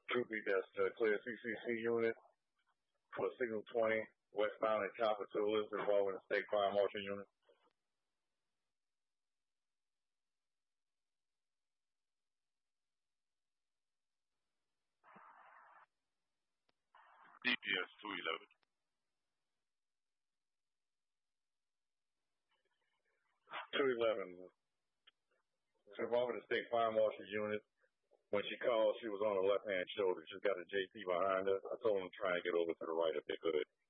Troopy, that's the clear CCC unit for Signal 20, westbound at Coppertoolis, involving the State Fire Marshal unit. DPS 211. Involving the State Fire Marshal unit. When she called, she was on her left-hand shoulder. She's got a JP behind her. I told them to try and get over to the right if they could.